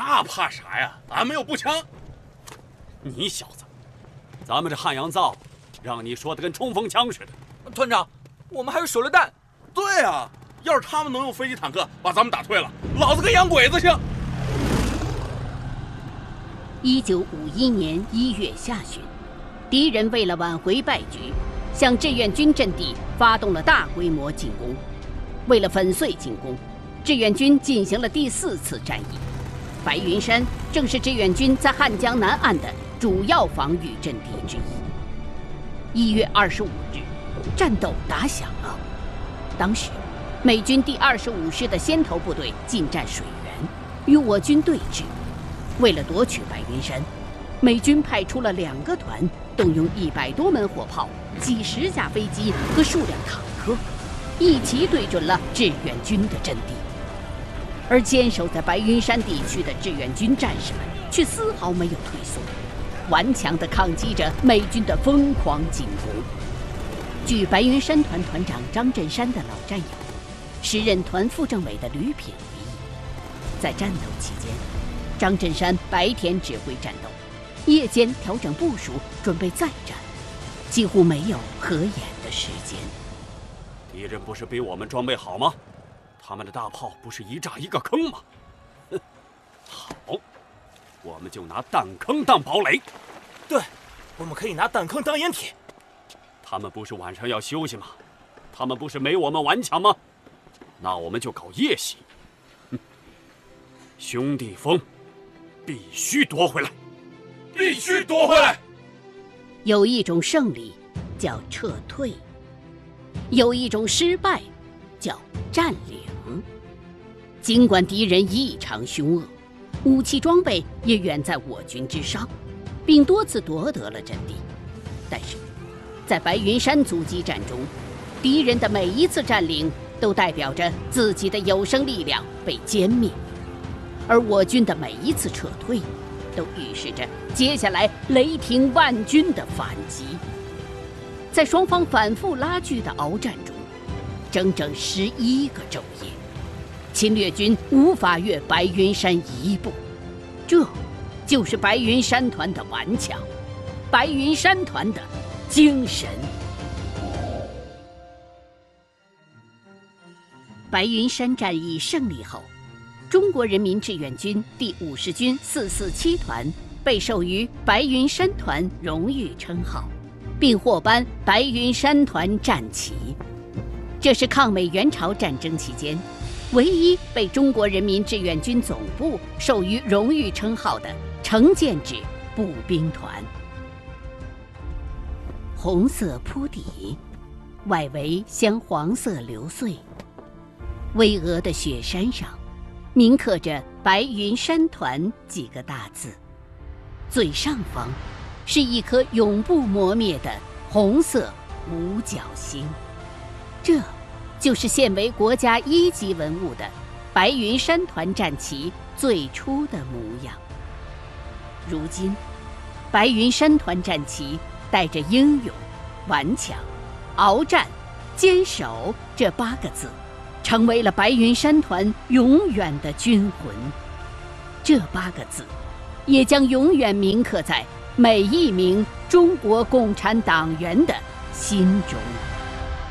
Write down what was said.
那怕啥呀？咱们有步枪。 你小子，咱们这汉阳造，让你说的跟冲锋枪似的。 团长，我们还有手榴弹。 对啊，要是他们能用飞机坦克把咱们打退了，老子跟洋鬼子像。 1951年1月下旬，敌人为了挽回败局，向志愿军阵地发动了大规模进攻。为了粉碎进攻，志愿军进行了第4次战役。白云山正是志愿军在汉江南岸的主要防御阵地之一。1月25日，战斗打响了。当时，美军第25师的先头部队进占水源，与我军对峙。为了夺取白云山，美军派出了2个团，动用100多门火炮、几十架飞机和数辆坦克，一齐对准了志愿军的阵地。而坚守在白云山地区的志愿军战士们却丝毫没有退缩，顽强地抗击着美军的疯狂进攻。据白云山团团长张振山的老战友、时任团副政委的吕品回忆，在战斗期间，张振山白天指挥战斗，夜间调整部署，准备再战，几乎没有合眼的时间。 敌人不是比我们装备好吗？他们的大炮不是一炸一个坑吗？哼，好，我们就拿弹坑当堡垒。 对，我们可以拿弹坑当掩体。 他们不是晚上要休息吗？他们不是没我们顽强吗？那我们就搞夜袭。兄弟峰必须夺回来， 必须夺回来。 有一种胜利叫撤退，有一种失败叫占领。尽管敌人异常凶恶，武器装备也远在我军之上，并多次夺得了阵地，但是在白云山阻击战中，敌人的每一次占领都代表着自己的有生力量被歼灭，而我军的每一次撤退都预示着接下来雷霆万钧的反击。在双方反复拉锯的鏖战中，整整11个昼夜，侵略军无法越白云山一步。这就是白云山团的顽强，白云山团的精神。白云山战役胜利后，中国人民志愿军第50军447团被授予白云山团荣誉称号，并获颁白云山团战旗。这是抗美援朝战争期间唯一被中国人民志愿军总部授予荣誉称号的成建制步兵团。红色铺底，外围镶黄色流穗，巍峨的雪山上铭刻着白云山团几个大字，最上方是一颗永不磨灭的红色五角星。这就是现为国家1级文物的白云山团战旗最初的模样。如今，白云山团战旗带着英勇、顽强、鏖战、坚守这8个字，成为了白云山团永远的军魂。这8个字，也将永远铭刻在每一名中国共产党员的心中。